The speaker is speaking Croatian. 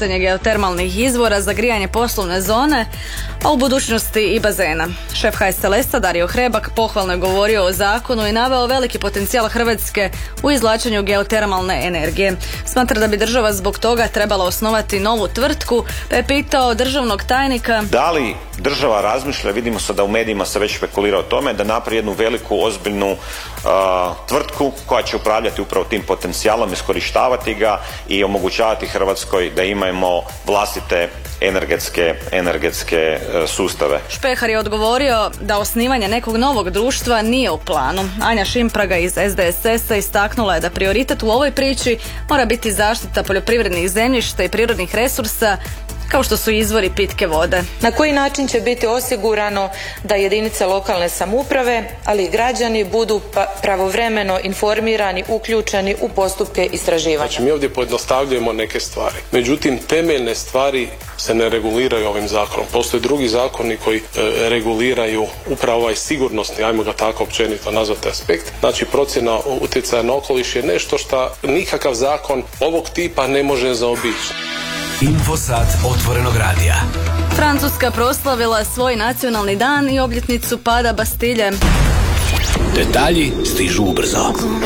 korištenje geotermalnih izvora za grijanje poslovne zone, a u budućnosti i bazena. Šef HSLS-a Dario Hrebak pohvalno je govorio o zakonu i naveo veliki potencijal Hrvatske u izvlačenju geotermalne energije. Smatra da bi država zbog toga trebala osnovati novu tvrtku, pa je pitao državnog tajnika da li država razmišlja, vidimo se da u medijima se već špekulira o tome, da napravi jednu veliku, ozbiljnu tvrtku koja će upravljati upravo tim potencijalom, iskorištavati ga i omogućavati Hrvatskoj da imamo vlastite energetske sustave. Špehar je odgovorio da osnivanje nekog novog društva nije u planu. Anja Šimpraga iz SDSS-a istaknula je da prioritet u ovoj priči mora biti zaštita poljoprivrednih zemljišta i prirodnih resursa kao što su izvori pitke vode. Na koji način će biti osigurano da jedinice lokalne samouprave, ali i građani budu pravovremeno informirani, uključeni u postupke istraživanja? Znači, mi ovdje pojednostavljujemo neke stvari. Međutim, temeljne stvari se ne reguliraju ovim zakonom. Postoje drugi zakoni koji reguliraju upravo ovaj sigurnosni, ajmo ga tako općenito nazvati, aspekt. Znači, procjena utjecaja na okoliš je nešto što nikakav zakon ovog tipa ne može zaobići. Infosat otvorenog radija. Francuska proslavila svoj nacionalni dan i obljetnicu pada Bastilje. Detalji stižu ubrzo.